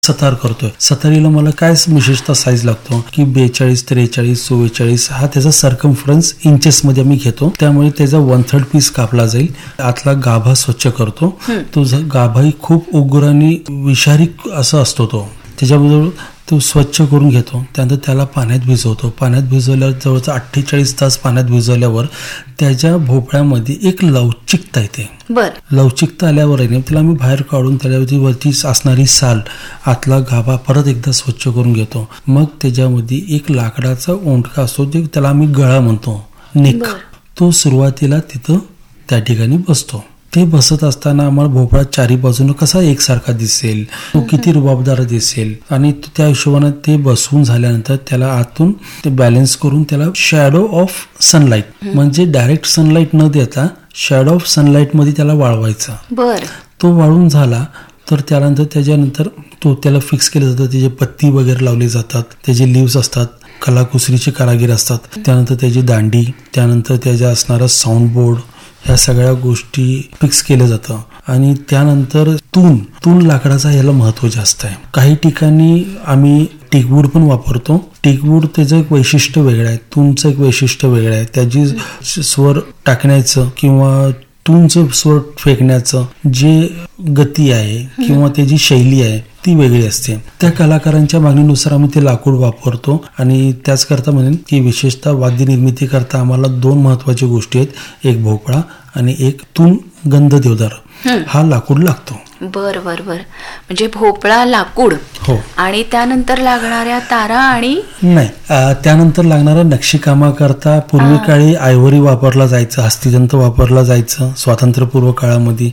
सतार करतोय. सतारीला मला काय विशेषतः साईज लागतो की 42, 43, 44 हा त्याचा सर्कम्फरन्स इंचेस मध्ये मी घेतो. त्यामुळे त्याचा 1/3 पीस कापला जाईल. आतला गाभा स्वच्छ करतो. तो गाभाही खूप उग्र आणि विषारी असं असतो. त्याच्याबरोबर तो स्वच्छ करून घेतो. त्यानंतर त्याला पाण्यात भिजवतो. पाण्यात भिजवल्यावर जवळच 48 तास पाण्यात भिजवल्यावर त्याच्या भोपळ्यामध्ये एक लवचिकता येते. लवचिकता आल्यावर आहे ना त्याला आम्ही बाहेर काढून त्याच्यावरती वरती असणारी साल, आतला गाभा परत एकदा स्वच्छ करून घेतो. मग त्याच्यामध्ये एक लाकडाचा ओंडका असतो, जे त्याला आम्ही गळा म्हणतो, नेक. तो सुरुवातीला तिथं त्या ठिकाणी बसतो. ते बसत असताना आम्हाला भोपळा चारी बाजूने कसा एकसारखा दिसेल, तो किती रुबाबदार दिसेल, आणि त्या हिशोबाने ते बसवून झाल्यानंतर त्याला आतून ते बॅलन्स करून त्याला शॅडो ऑफ सनलाइट म्हणजे डायरेक्ट सनलाइट न देता शॅडो ऑफ सनलाइट मध्ये त्याला वाळवायचा. तो वाळून झाला तर त्याच्यानंतर तो त्याला फिक्स केलं जातं. त्याचे पत्ती वगैरे लावले जातात, त्याचे लिव्स असतात, कलाकुसरीचे कारागीर असतात, त्यानंतर त्याची दांडी, त्यानंतर त्याच्या असणारा साऊंड बोर्ड, ह्या सगळ्या गोष्टी फिक्स केल्या जातं. आणि त्यानंतर तून लाकडाचा याला महत्व जास्त आहे. काही ठिकाणी आम्ही टीकवूड पण वापरतो. टीकवूड त्याचं एक वैशिष्ट्य वेगळं आहे, तूनचं एक वैशिष्ट्य वेगळं आहे. त्याची स्वर टाकण्याचं किंवा तूनचं स्वर फेकण्याचं जे गती आहे किंवा त्याची शैली आहे ती वेगळी असते. त्या कलाकारांच्या मागणीनुसार आम्ही ते लाकूड वापरतो. आणि त्याच करता म्हणेन की विशेषतः वाद्य निर्मिती करता आम्हाला 2 महत्वाच्या गोष्टी आहेत, एक भोपळा आणि एक तून गंध देवदार हा लाकूड लागतो. बर म्हणजे भोपळा, लाकूड, हो, आणि त्यानंतर लागणाऱ्या तारा आणि नाही, त्यानंतर लागणारा नक्षीकामाकरता पूर्वी काळी आयव्हरी वापरला जायचं, हस्तितंत्र वापरला जायचं स्वातंत्र्यपूर्व काळामध्ये.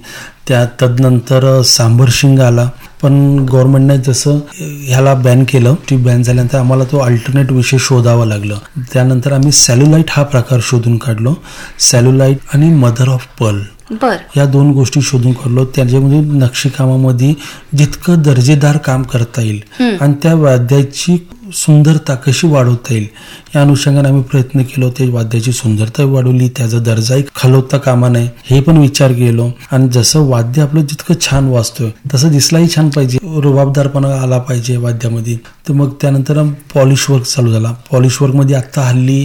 तदनंतर सांभरशिंग आला, पण गव्हर्नमेंटने जसं ह्याला बॅन केलं, ती बॅन झाल्यानंतर आम्हाला तो अल्टरनेट विषय शोधावा लागलं. त्यानंतर आम्ही सॅल्युलाइट हा प्रकार शोधून काढलो. सॅल्युलाइट आणि मदर ऑफ पर्ल या 2 गोष्टी शोधून काढलो. त्याच्यामध्ये नक्षीकामामध्ये जितकं दर्जेदार काम करता येईल आणि त्या वाद्याची सुंदरता कशी वाढवता येईल या अनुषंगाने आम्ही प्रयत्न केलो. ते वाद्याची सुंदरता वाढवली, त्याचा दर्जाही खालवता कामा नये हे पण विचार केलो. आणि जसं वाद्य आपलं जितकं छान वाजतोय तसं दिसलाही छान पाहिजे, रुबाबदारपणा आला पाहिजे वाद्यामध्ये. तर मग त्यानंतर पॉलिश वर्क चालू झाला. पॉलिश वर्क मध्ये आता हल्ली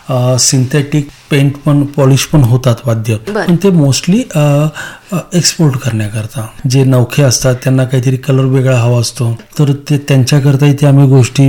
सिंथेटिक पेंट पण पॉलिश पण होतात वाद्य, पण ते मोस्टली एक्सपोर्ट करण्याकरता जे नौखे असतात त्यांना काहीतरी कलर वेगळा हवा असतो, तर ते त्यांच्याकरता इथे आम्ही गोष्टी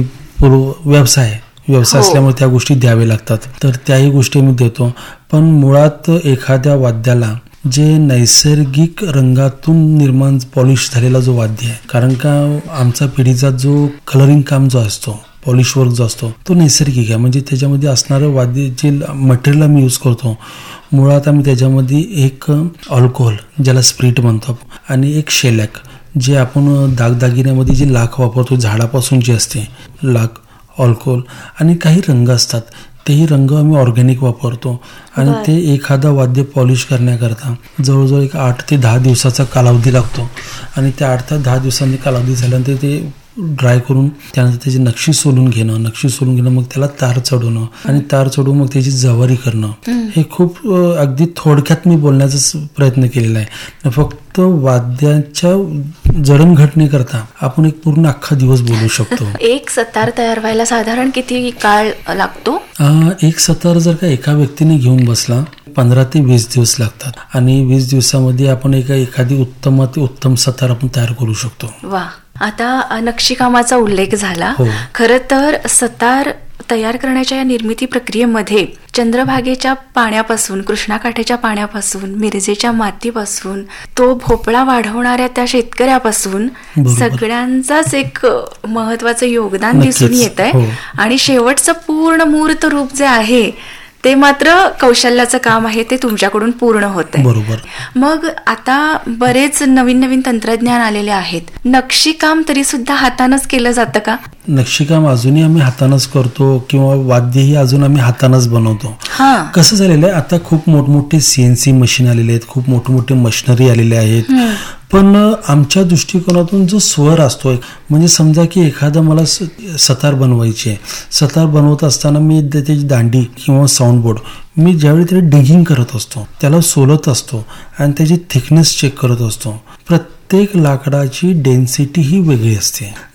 व्यवसाय असल्यामुळे त्या गोष्टी द्यावे लागतात. तर त्याही गोष्टी मी देतो. पण मुळात एखाद्या वाद्याला जे नैसर्गिक रंगातून निर्माण पॉलिश झालेला जो वाद्य आहे, कारण का आमचा पिढीचा जो कलरिंग काम जो असतो, पॉलिश वर्क जो असतो तो नैसर्गिक आहे. म्हणजे त्याच्यामध्ये असणारं वाद्य जे मटेरियल आम्ही यूज करतो, मुळात आम्ही त्याच्यामध्ये एक अल्कोहोल ज्याला स्प्रिट म्हणतो आणि एक शेलॅक जे आपण दागदागिन्यामध्ये जे लाख वापरतो झाडापासून जे असते लाख, अल्कोहोल आणि काही रंग असतात, तेही रंग आम्ही ऑर्गॅनिक वापरतो. आणि ते एखादा वाद्य पॉलिश करण्याकरता जवळजवळ एक 8 ते 10 दिवसाचा कालावधी लागतो. आणि त्या 8 ते 10 दिवसांनी कालावधी झाल्यानंतर ते ड्राय करून त्यानंतर त्याची नक्षी सोलून घेणं, मग त्याला तार चढवणं आणि तार चढवून मग त्याची जवारी करणं, हे खूप अगदी थोडक्यात मी बोलण्याचा प्रयत्न केलेला आहे. फक्त वाद्याच्या जडणघडणीकरता आपण एक पूर्ण अख्खा दिवस बोलू शकतो. एक सतार तयार व्हायला साधारण किती काळ लागतो? एक सतार जर का एका व्यक्तीने घेऊन बसला 15 ते 20 दिवस लागतात. आणि 20 दिवसामध्ये आपण एखादी उत्तम सतार आपण तयार करू शकतो. वा. आता नक्षीकामाचा उल्लेख झाला. खरं तर सतार तयार करण्याच्या या निर्मिती प्रक्रियेमध्ये चंद्रभागेच्या पाण्यापासून, कृष्णाकाठेच्या पाण्यापासून, मिरजेच्या मातीपासून, तो भोपळा वाढवणाऱ्या त्या शेतकऱ्यापासून सगळ्यांचाच एक महत्वाचं योगदान दिसून येत आहे. आणि शेवटचं पूर्ण मूर्त रूप जे आहे ते मात्र कौशल्याचं काम आहे, ते तुमच्याकडून पूर्ण होत आहे. बरोबर. मग आता बरेच नवीन तंत्रज्ञान आलेले आहेत. नक्षीकाम तरी सुद्धा हातानच केलं जातं का? नक्षीकाम अजूनही आम्ही हातानच करतो किंवा वाद्यही अजून आम्ही हातानच बनवतो. कसं झालेलं आहे, आता खूप मोठमोठे CNC मशीन आलेले आहेत, खूप मोठमोठे मशिनरी आलेले आहेत, पण आमच्या दृष्टिकोनातून जो स्वर असतो, म्हणजे समजा की एखादं मला सतार बनवायची आहे, सतार बनवत असताना मी त्याची दांडी किंवा साऊंड बोर्ड मी ज्यावेळी त्याला डिगिंग करत असतो, त्याला सोलत असतो आणि त्याची थिकनेस चेक करत असतो. प्रत्येक लाकडाची डेन्सिटी ही वेगळी असते.